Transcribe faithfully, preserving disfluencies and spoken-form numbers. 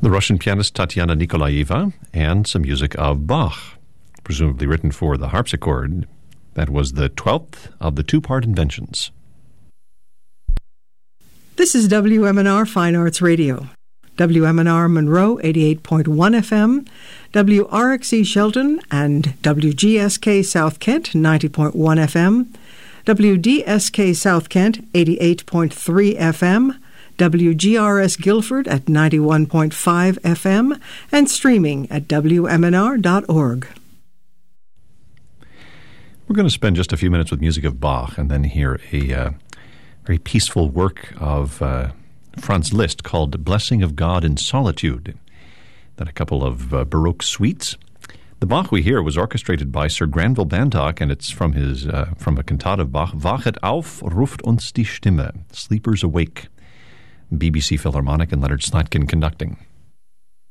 The Russian pianist Tatiana Nikolaeva, and some music of Bach, presumably written for the harpsichord. That was the twelfth of the two-part inventions. This is W M N R Fine Arts Radio. W M N R Monroe, eighty-eight point one F M, W R X E Shelton and W G S K South Kent, ninety point one F M, W D S K South Kent, eighty-eight point three F M, W G R S Guilford at ninety-one point five F M, and streaming at W M N R dot org. We're going to spend just a few minutes with music of Bach and then hear a uh, very peaceful work of uh, Franz Liszt called Blessing of God in Solitude, then a couple of uh, Baroque suites. The Bach we hear was orchestrated by Sir Granville Bantock, and it's from his uh, from a cantata of Bach, Wachet auf, ruft uns die Stimme, Sleepers Awake, B B C Philharmonic and Leonard Slatkin conducting.